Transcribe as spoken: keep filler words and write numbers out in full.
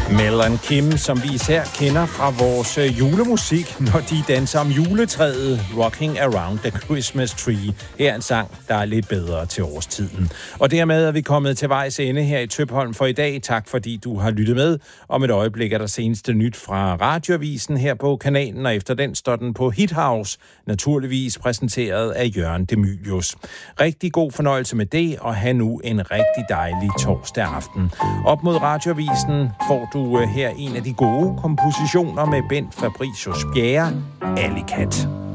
Mel and Kim, som vi især kender fra vores julemusik, når de danser om juletræet, Rocking Around the Christmas Tree. Her er en sang, der er lidt bedre til årstiden. Og dermed er vi kommet til vejs ende her i Tøpholm for i dag. Tak fordi du har lyttet med. Om et øjeblik er der seneste nyt fra Radioavisen her på kanalen, og efter den står den på Hit House, naturligvis præsenteret af Jørgen De Mylius. Rigtig god fornøjelse med det, og have nu en rigtig dejlig torsdag aften. Op mod Radioavisen får du her en af de gode kompositioner med Bent Fabricius Bjerre, Alicat.